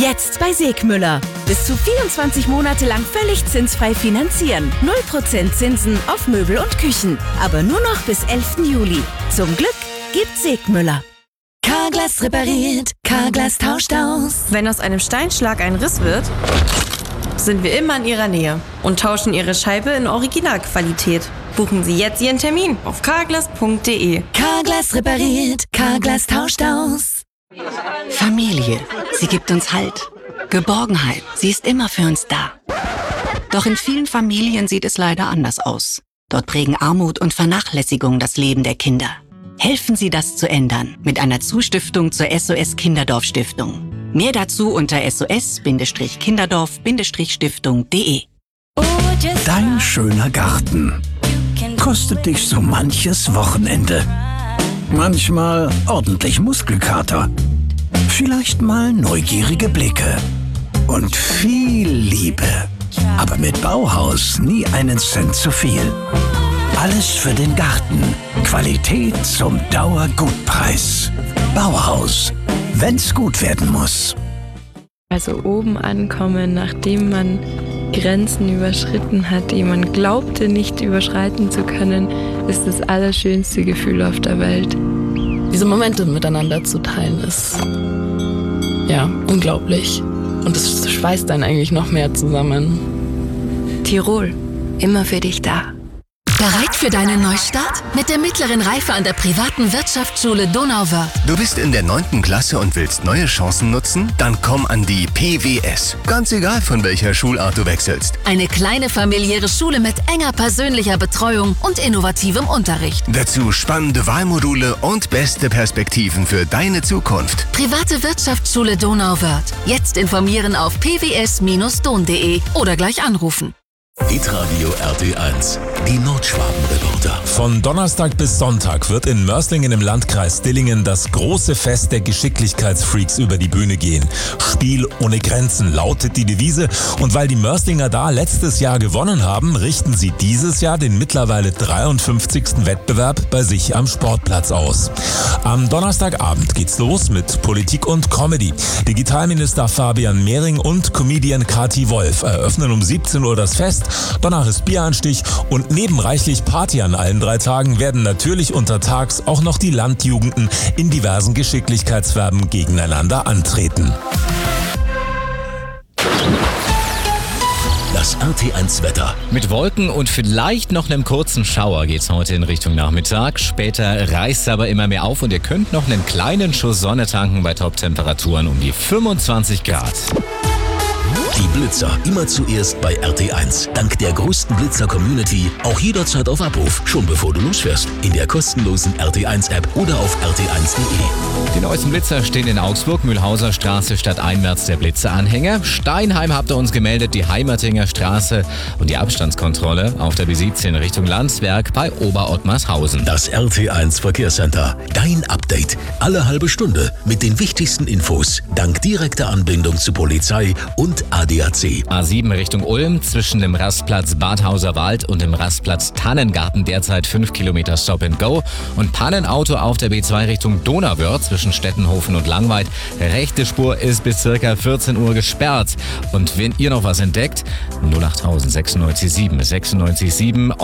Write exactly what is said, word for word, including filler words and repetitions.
Jetzt bei Segmüller. Bis zu vierundzwanzig Monate lang völlig zinsfrei finanzieren. null Prozent Zinsen auf Möbel und Küchen. Aber nur noch bis elften Juli. Zum Glück gibt Segmüller. Carglass repariert, Carglass tauscht aus. Wenn aus einem Steinschlag ein Riss wird, sind wir immer in Ihrer Nähe und tauschen Ihre Scheibe in Originalqualität. Buchen Sie jetzt Ihren Termin auf carglass punkt de. Carglass repariert, Carglass tauscht aus. Familie, sie gibt uns Halt. Geborgenheit, sie ist immer für uns da. Doch in vielen Familien sieht es leider anders aus. Dort prägen Armut und Vernachlässigung das Leben der Kinder. Helfen Sie, das zu ändern mit einer Zustiftung zur S O S Kinderdorf Stiftung. Mehr dazu unter S O S Kinderdorf Stiftung punkt de. Dein schöner Garten kostet dich so manches Wochenende. Manchmal ordentlich Muskelkater. Vielleicht mal neugierige Blicke. Und viel Liebe. Aber mit Bauhaus nie einen Cent zu viel. Alles für den Garten. Qualität zum Dauergutpreis. Bauhaus. Wenn's gut werden muss. Also oben ankommen, nachdem man Grenzen überschritten hat, die man glaubte nicht überschreiten zu können, ist das allerschönste Gefühl auf der Welt. Diese Momente miteinander zu teilen ist ja unglaublich. Und es schweißt dann eigentlich noch mehr zusammen. Tirol, immer für dich da. Bereit für deinen Neustart? Mit der mittleren Reife an der privaten Wirtschaftsschule Donauwörth. Du bist in der neunten Klasse und willst neue Chancen nutzen? Dann komm an die P W S. Ganz egal, von welcher Schulart du wechselst. Eine kleine familiäre Schule mit enger persönlicher Betreuung und innovativem Unterricht. Dazu spannende Wahlmodule und beste Perspektiven für deine Zukunft. Private Wirtschaftsschule Donauwörth. Jetzt informieren auf p w s Bindestrich don punkt de oder gleich anrufen. Hitradio R T eins, die Nordschwaben-Reporter. Von Donnerstag bis Sonntag wird in Mörslingen im Landkreis Dillingen das große Fest der Geschicklichkeitsfreaks über die Bühne gehen. Spiel ohne Grenzen lautet die Devise. Und weil die Mörslinger da letztes Jahr gewonnen haben, richten sie dieses Jahr den mittlerweile dreiundfünfzigsten Wettbewerb bei sich am Sportplatz aus. Am Donnerstagabend geht's los mit Politik und Comedy. Digitalminister Fabian Mehring und Comedian Kati Wolf eröffnen um siebzehn Uhr das Fest. Danach ist Bieranstich und neben reichlich Party an allen drei Tagen werden natürlich untertags auch noch die Landjugenden in diversen Geschicklichkeitswerben gegeneinander antreten. Das R T eins Wetter. Mit Wolken und vielleicht noch einem kurzen Schauer geht's heute in Richtung Nachmittag. Später reißt es aber immer mehr auf und ihr könnt noch einen kleinen Schuss Sonne tanken bei Top-Temperaturen um die fünfundzwanzig Grad. Die Blitzer immer zuerst bei R T eins. Dank der größten Blitzer-Community auch jederzeit auf Abruf, schon bevor du losfährst. In der kostenlosen R T eins App oder auf r t eins punkt de. Die neuesten Blitzer stehen in Augsburg, Mühlhauser Straße stadteinwärts der Blitzeranhänger. Steinheim habt ihr uns gemeldet, die Heimertinger Straße und die Abstandskontrolle auf der B siebzehn Richtung Landsberg bei Oberottmarshausen. Das R T eins Verkehrscenter. Dein Update. Alle halbe Stunde mit den wichtigsten Infos. Dank direkter Anbindung zu Polizei und A D A C. A sieben Richtung Ulm zwischen dem Rastplatz Badhauser Wald und dem Rastplatz Tannengarten derzeit fünf Kilometer Stop and Go und Pannenauto auf der B zwei Richtung Donauwörth zwischen Stettenhofen und Langweid. Rechte Spur ist bis circa vierzehn Uhr gesperrt. Und wenn ihr noch was entdeckt, null acht sechsundneunzig sieben sechsundneunzig sieben